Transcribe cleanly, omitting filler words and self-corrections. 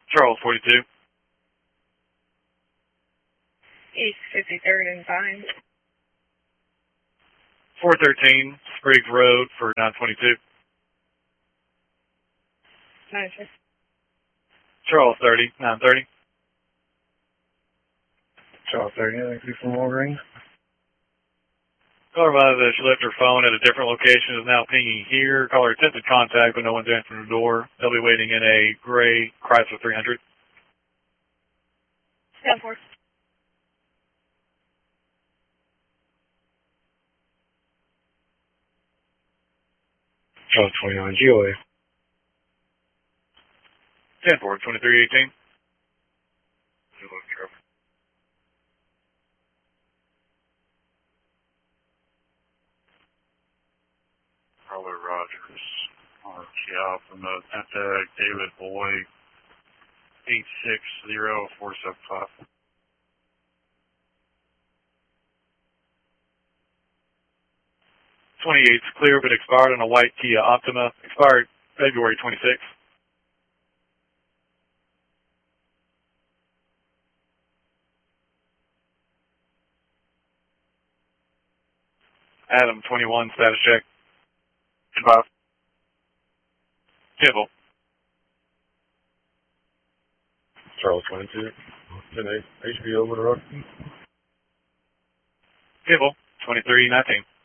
Charles 42. East 53rd and Vine. 413 Spriggs Road for 922. 96. Charles 30, 930. Charles 30, thank you for more ring. Caller advised that she left her phone at a different location, is now pinging here. Caller attempted contact, but no one's answering the door. They'll be waiting in a gray Chrysler 300. 10-4. Charles 29, GOA. 10-4, 2318. Caller Rogers, RTL from the contact David Boyd, 860475. 28's clear, but expired on a white Kia Optima. Expired February 26th. Adam 21, status check. Bob. Kibble. Charles 22, today, HBO with a Rocky. Kibble 2319.